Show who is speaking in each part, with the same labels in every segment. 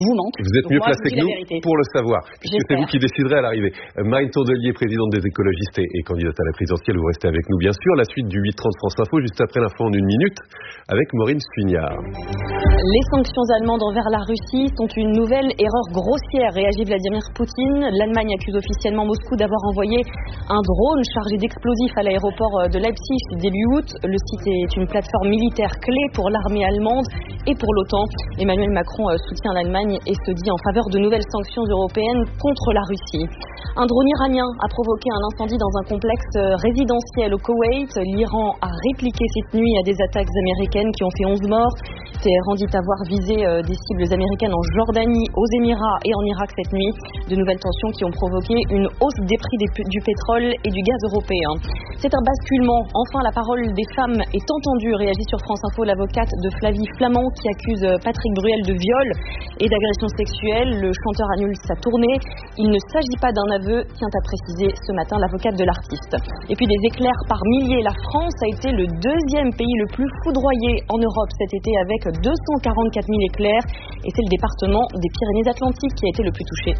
Speaker 1: vous manque.
Speaker 2: Vous êtes mieux placé que nous pour le savoir, puisque c'est vous qui déciderez à l'arrivée. Marine Tondelier, présidente des écologistes et candidate à la présidentielle, vous restez avec nous bien sûr. La suite du 8h30 France Info, juste après l'info en 1 minute, avec Maureen Suignard.
Speaker 3: Les sanctions allemandes envers la Russie sont une nouvelle erreur grossière, réagit Vladimir Poutine. L'Allemagne accuse officiellement Moscou d'avoir envoyé un drone chargé d'explosifs à l'aéroport de Leipzig début août. Le site est une plateforme militaire clé pour l'armée allemande et pour l'OTAN. Emmanuel Macron soutient l'Allemagne et se dit en faveur de nouvelles sanctions européennes contre la Russie. Un drone iranien a provoqué un incendie dans un complexe résidentiel au Koweït. L'Iran a répliqué cette nuit à des attaques américaines qui ont fait 11 morts. Téhéran dit avoir visé des cibles américaines en Jordanie, aux Émirats et en Irak cette nuit. De nouvelles tensions qui ont provoqué une hausse des prix du pétrole et du gaz européen. C'est un basculement. Enfin, la parole des femmes est entendue, réagit sur France Info l'avocate de Flavie Flament qui accuse Patrick Bruel de viol et d'agression sexuelle. Le chanteur annule sa tournée. Il ne s'agit pas d'un aveu, tient à préciser ce matin l'avocate de l'artiste. Et puis des éclairs par milliers. La France a été le deuxième pays le plus foudroyé en Europe cet été avec 244 000 éclairs. Et c'est le département des Pyrénées-Atlantiques qui a été le plus touché.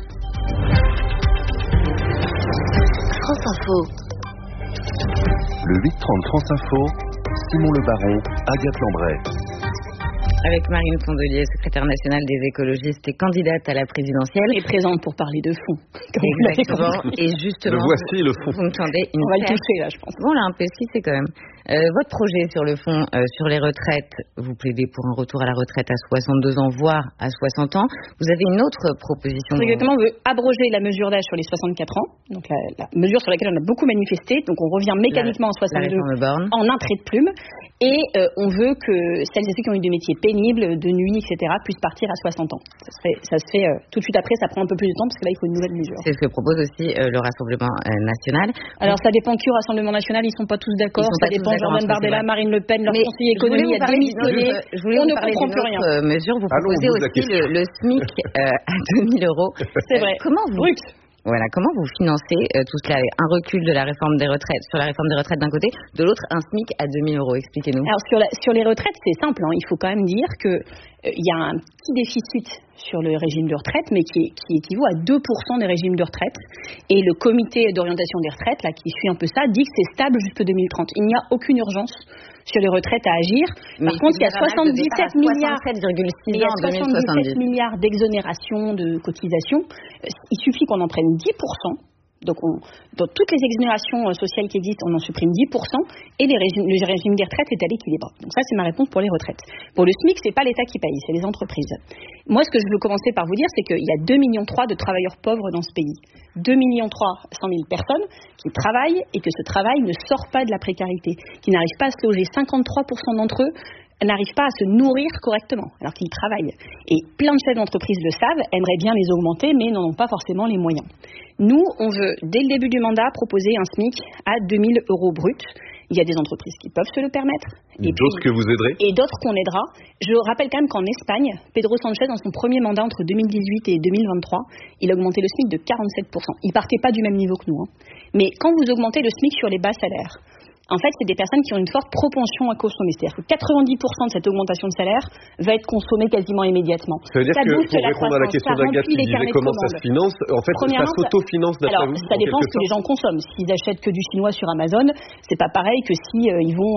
Speaker 4: France Info.
Speaker 5: Le 8h30 France Info, Simon Le Baron, Agathe Lambray.
Speaker 4: Avec Marine Tondelier, secrétaire nationale des écologistes et candidate à la présidentielle.
Speaker 1: Et présente pour parler de fond.
Speaker 4: Exactement. Et justement,
Speaker 2: le voici le fond.
Speaker 4: Vous me tendez une
Speaker 1: On va le
Speaker 4: perche.
Speaker 1: toucher là, je pense.
Speaker 4: Bon, là, un peu esquissé quand même. Votre projet sur le fond, sur les retraites, vous plaidez pour un retour à la retraite à 62 ans, voire à 60 ans. Vous avez une autre proposition.
Speaker 1: Exactement, on veut abroger la mesure d'âge sur les 64 ans, donc la mesure sur laquelle on a beaucoup manifesté. Donc on revient mécaniquement en 62 en un trait de plume. Et on veut que celles et ceux qui ont eu des métiers pénibles, de nuit, etc., puissent partir à 60 ans. Ça se fait tout de suite après, ça prend un peu plus de temps parce que là il faut une nouvelle mesure.
Speaker 4: C'est ce que propose aussi le Rassemblement national.
Speaker 1: Alors ça dépend qui au Rassemblement national, ils sont pas tous d'accord. Ça dépend Jordan Bardella, Marine Le Pen, leur conseiller économie a démissionné.
Speaker 4: Je voulais vous parler d'une autre mesure. Vous proposez aussi le SMIC à 2 000 euros.
Speaker 1: C'est vrai.
Speaker 4: Comment vous financez tout cela? Un recul de la réforme des retraites, sur la réforme des retraites d'un côté, de l'autre un SMIC à 2 000 euros. Expliquez-nous.
Speaker 1: Alors sur les retraites, c'est simple. Il faut quand même dire que il y a un petit déficit sur le régime de retraite, mais qui équivaut à 2% des régimes de retraite. Et le comité d'orientation des retraites, là, qui suit un peu ça, dit que c'est stable jusqu'à 2030. Il n'y a aucune urgence sur les retraites à agir. Par contre, il y a 77 milliards d'exonérations de cotisations. Il suffit qu'on en prenne 10%. Donc, dans toutes les exonérations sociales qui existent, on en supprime 10% et le régime des retraites est à l'équilibre. Donc ça, c'est ma réponse pour les retraites. Pour le SMIC, c'est pas l'État qui paye, c'est les entreprises. Moi, ce que je veux commencer par vous dire, c'est qu'il y a 2,3 millions de travailleurs pauvres dans ce pays. 2,3 millions 100 000 personnes qui travaillent et que ce travail ne sort pas de la précarité, qui n'arrivent pas à se loger. 53% d'entre eux n'arrivent pas à se nourrir correctement alors qu'ils travaillent. Et plein de chefs d'entreprise le savent, aimeraient bien les augmenter, mais n'en ont pas forcément les moyens. Nous, on veut, dès le début du mandat, proposer un SMIC à 2 000 euros bruts. Il y a des entreprises qui peuvent se le permettre.
Speaker 2: Et d'autres que vous aiderez.
Speaker 1: Et d'autres qu'on aidera. Je rappelle quand même qu'en Espagne, Pedro Sánchez, dans son premier mandat entre 2018 et 2023, il a augmenté le SMIC de 47%. Il partait pas du même niveau que nous. Mais quand vous augmentez le SMIC sur les bas salaires, en fait, c'est des personnes qui ont une forte propension à consommer. C'est-à-dire que 90% de cette augmentation de salaire va être consommée quasiment immédiatement.
Speaker 2: Ça veut dire que, pour répondre à la question d'Agathe qui disait comment ça se finance, en fait, ça s'autofinance d'après vous?
Speaker 1: Alors, ça dépend ce que les gens consomment. S'ils achètent que du chinois sur Amazon, c'est pas pareil que si ils vont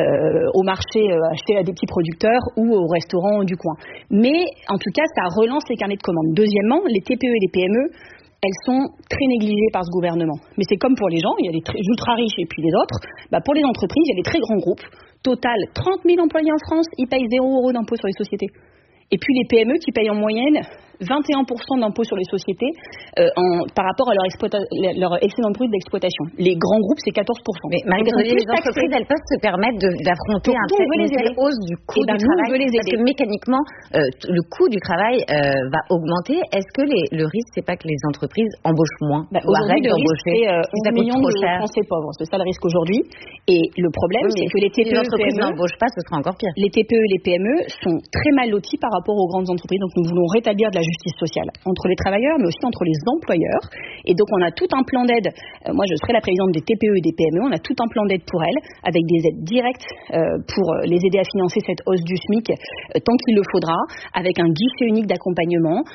Speaker 1: au marché acheter à des petits producteurs ou au restaurant du coin. Mais, en tout cas, ça relance les carnets de commandes. Deuxièmement, les TPE et les PME, elles sont très négligées par ce gouvernement. Mais c'est comme pour les gens, il y a les ultra riches et puis les autres. Pour les entreprises, il y a les très grands groupes. Total, 30 000 employés en France, ils payent 0 € d'impôt sur les sociétés. Et puis les PME qui payent en moyenne 21% d'impôts sur les sociétés par rapport à leur excédent brut d'exploitation. Les grands groupes, c'est 14%.
Speaker 4: Mais Marine Tondelier, les entreprises, elles peuvent se permettre d'affronter une telle hausse du coût du travail, parce que mécaniquement, le coût du travail va augmenter. Est-ce que le risque, c'est pas que les entreprises embauchent moins ou arrêtent d'embaucher?
Speaker 1: C'est 11 millions de Français pauvres. C'est ça le risque aujourd'hui. Et le problème, c'est que les TPE
Speaker 4: et les entreprises n'embauchent pas, ce sera encore pire.
Speaker 1: Les TPE et les PME sont très mal lotis par rapport aux grandes entreprises. Donc nous voulons rétablir de la justice sociale entre les travailleurs, mais aussi entre les employeurs. Et donc on a tout un plan d'aide. Moi, je serai la présidente des TPE et des PME. On a tout un plan d'aide pour elles, avec des aides directes pour les aider à financer cette hausse du SMIC tant qu'il le faudra, avec un guichet unique d'accompagnement,